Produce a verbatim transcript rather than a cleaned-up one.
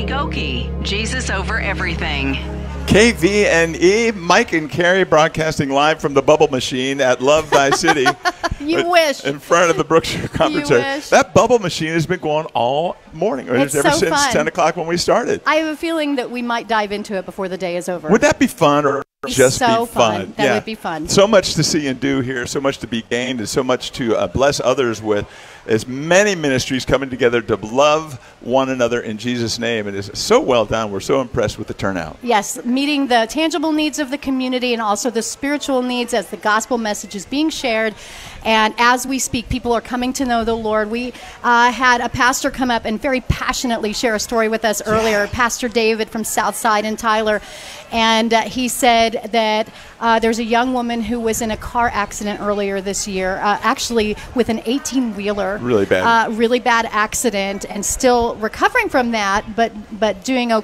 Carrie Goki, Jesus Over Everything. K V N E, Mike and Carrie broadcasting live from the Bubble Machine at Love Thy City. You wish. In front of the Brookshire Conference You Center. wish. That Bubble Machine has been going all morning, or It's ever so since fun. ten o'clock when we started. I have a feeling that we might dive into it before the day is over. Would that be fun or just so be fun? fun. That would be fun. So much to see and do here, so much to be gained, and so much to uh, bless others with. As many ministries coming together to love one another in Jesus' name. It is so well done. We're so impressed with the turnout. Yes, meeting the tangible needs of the community and also the spiritual needs as the gospel message is being shared. And as we speak, people are coming to know the Lord. We uh, had a pastor come up and very passionately share a story with us earlier, Pastor David from Southside in Tyler. And uh, he said that uh, there's a young woman who was in a car accident earlier this year, uh, actually with an eighteen-wheeler. Really bad. Uh, really bad accident, and still recovering from that, but, but doing okay.